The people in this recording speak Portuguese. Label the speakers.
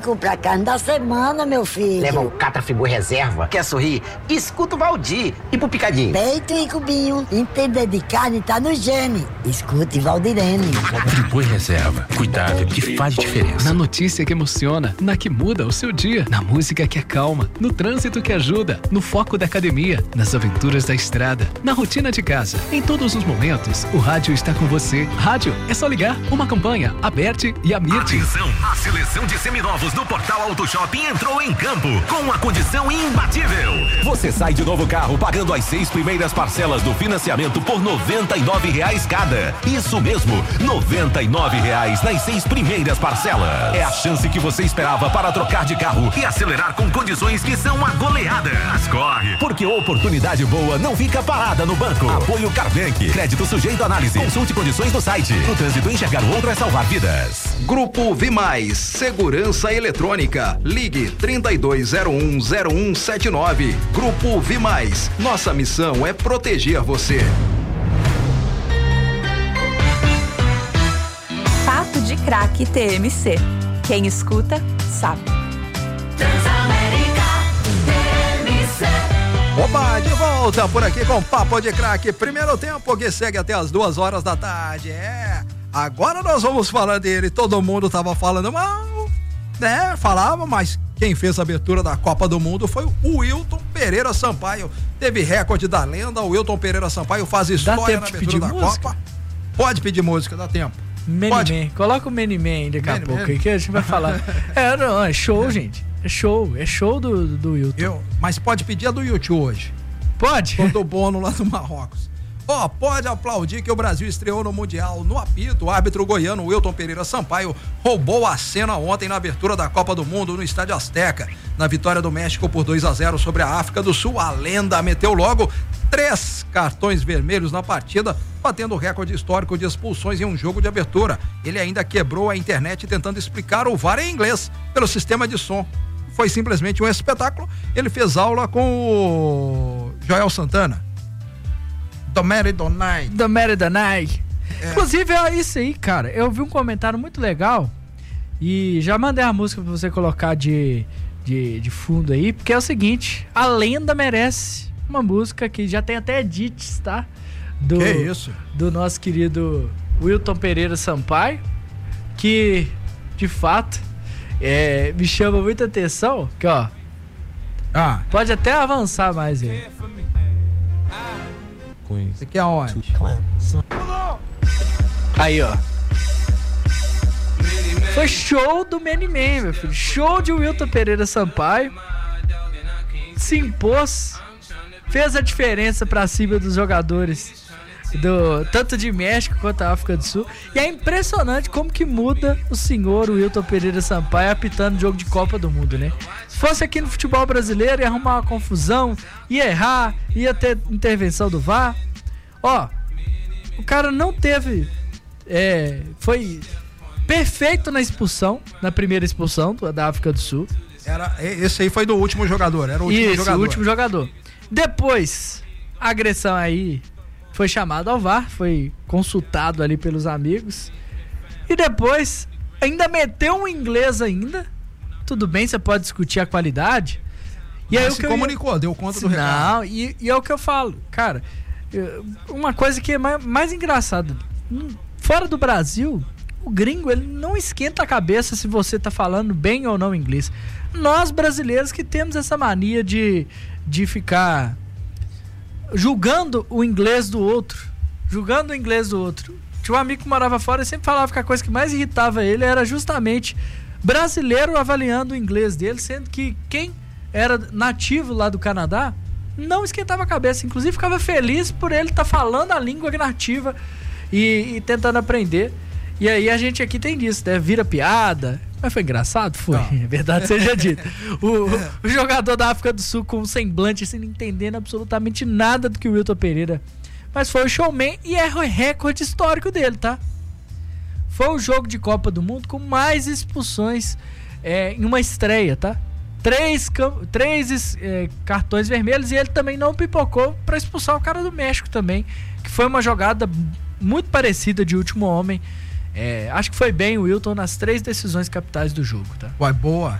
Speaker 1: Comprar carne da semana, meu filho.
Speaker 2: Leva um Catra Friboi Reserva. Quer sorrir? Escuta o Valdir. E pro Picadinho?
Speaker 1: Peito e cubinho. Entender de carne tá no gene. Escute Valdirene.
Speaker 3: Friboi Reserva. Cuidado que faz diferença.
Speaker 4: Na notícia que emociona, na que muda o seu dia, na música que acalma, no trânsito que ajuda, no foco da academia, nas aventuras da estrada, na rotina de casa. Em todos os momentos, o rádio está com você. Rádio é só ligar. Uma campanha, Aberte e Amirte.
Speaker 5: Atenção, a seleção de seminovos do Portal Auto Shopping entrou em campo com uma condição imbatível. Você sai de novo carro pagando as 6 primeiras parcelas do financiamento por R$ 99,00 cada. Isso mesmo, R$ 99,00 nas 6 primeiras parcelas. É a chance que você esperava para trocar de carro e acelerar com condições que são a goleada. Mas corre, porque oportunidade boa não fica parada no banco. Apoio Carbank, crédito sujeito à análise. Consulte condições no site. No trânsito, enxergar o outro é salvar vidas.
Speaker 6: Grupo Vimais, Segurança Eletrônica. Ligue 32010179. Grupo Vimais. Nossa missão é proteger você.
Speaker 7: Papo de Craque TMC. Quem escuta, sabe.
Speaker 8: Transamérica TMC.
Speaker 9: Opa, de volta por aqui com Papo de Craque. Primeiro tempo que segue até as 2 da tarde. Agora nós vamos falar dele. Todo mundo tava falando mal, né? Falava, mas quem fez a abertura da Copa do Mundo foi o Wilton Pereira Sampaio. Teve recorde da lenda. O Wilton Pereira Sampaio faz história na abertura da Copa. Pode pedir música, dá tempo.
Speaker 10: Pode. Coloca o Maniman daqui a pouco aí que a gente vai falar. É show, gente. É show do Wilton.
Speaker 9: Mas pode pedir a do YouTube hoje.
Speaker 10: Pode?
Speaker 9: Do Bono lá do Marrocos. Pode aplaudir que o Brasil estreou no Mundial. No apito, o árbitro goiano Wilton Pereira Sampaio roubou a cena ontem na abertura da Copa do Mundo no Estádio Azteca. Na vitória do México por 2-0 sobre a África do Sul, a lenda meteu logo 3 cartões vermelhos na partida, batendo o recorde histórico de expulsões em um jogo de abertura. Ele ainda quebrou a internet tentando explicar o VAR em inglês pelo sistema de som. Foi simplesmente um espetáculo. Ele fez aula com o Joel Santana. The Mary the Night.
Speaker 10: Inclusive é isso aí, cara. Eu vi um comentário muito legal e já mandei a música pra você colocar de fundo aí, porque é o seguinte: a lenda merece uma música que já tem até edits, tá?
Speaker 9: Que isso?
Speaker 10: Do nosso querido Wilton Pereira Sampaio, que de fato me chama muita atenção. Que ó, pode até avançar mais aí.
Speaker 9: Isso aqui é onde?
Speaker 10: Aí, ó. Foi show do Maniman, meu filho. Show de Wilton Pereira Sampaio. Se impôs. Fez a diferença pra cima dos jogadores tanto de México quanto da África do Sul. E é impressionante como que muda o senhor Wilton Pereira Sampaio apitando jogo de Copa do Mundo, né? Se fosse aqui no futebol brasileiro, ia arrumar uma confusão, ia errar, ia ter intervenção do VAR. O cara não teve... foi perfeito na expulsão, na primeira expulsão da África do Sul.
Speaker 9: Esse aí foi do último jogador, era o último jogador.
Speaker 10: Depois, a agressão aí foi chamado ao VAR, foi consultado ali pelos amigos. E depois, ainda meteu um inglês ainda. Tudo bem, você pode discutir a qualidade. E aí
Speaker 9: se comunicou, deu conta do recado.
Speaker 10: Não, e é o que eu falo, cara. Uma coisa que é mais engraçada. Fora do Brasil, o gringo, ele não esquenta a cabeça se você tá falando bem ou não inglês. Nós brasileiros que temos essa mania de ficar julgando o inglês do outro. Tinha um amigo que morava fora e sempre falava que a coisa que mais irritava ele era justamente brasileiro avaliando o inglês dele, sendo que quem era nativo lá do Canadá não esquentava a cabeça, inclusive ficava feliz por ele estar falando a língua nativa e tentando aprender. E aí a gente aqui tem disso, né? Vira piada. Mas foi engraçado? Foi, é verdade seja dita. O jogador da África do Sul com um semblante sem entendendo absolutamente nada do que o Wilton Pereira. Mas foi o showman e é o recorde histórico dele, tá? Foi o jogo de Copa do Mundo com mais expulsões em uma estreia, tá? 3 cartões vermelhos, e ele também não pipocou pra expulsar o cara do México também, que foi uma jogada muito parecida de último homem. Acho que foi bem o Wilton nas 3 decisões capitais do jogo, tá?
Speaker 9: Ué, boa.